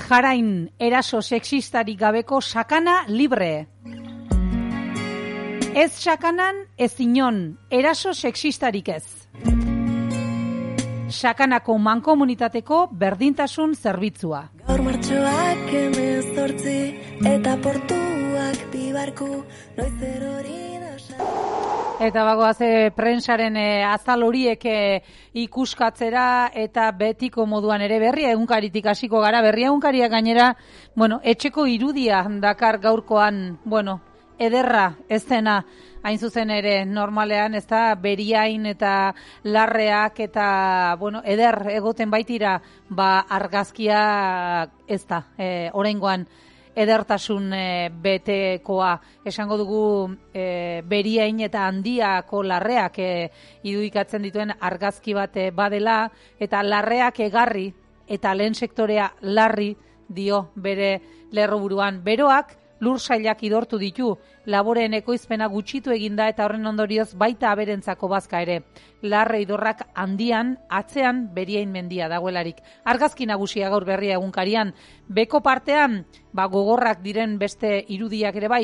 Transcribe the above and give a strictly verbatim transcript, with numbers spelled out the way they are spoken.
jarain eraso sexistarik gabeko sakana libre. Ez sakanan, ez inon, eraso sexistarik ez. Sakanako mankomunitateko berdintasun zerbitzua. Gaur martxoak hemezortzi eta portuak bibarku noiz erori da. Eta bagoaz e, prensaren e, azal horiek e, ikuskatzera eta betiko moduan ere berria egunkaritik hasiko gara. Berria egunkariak gainera, bueno, etxeko irudia dakar gaurkoan, bueno, ederra ez dena, hain zuzen ere normalean, ez da, beriain eta larreak eta, bueno, eder egoten baitira, ba, argazkia ez da, e, oraingoan edertasun e, betekoa. Esango dugu e, beriain eta handiako larreak e, irudikatzen dituen argazki bat e, badela, eta larreak egarri eta lehen sektorea larri dio bere lerroburuan. Beroak lur sailak idortu ditu, laboreen ekoizpena gutxitu eginda eta horren ondorioz baita aberentzako bazka ere. Larre idorrak handian, atzean beriain mendia dagoelarik. Argazki nagusia gaur berria egunkarian. Beko partean, ba, gogorrak diren beste irudiak ere bai,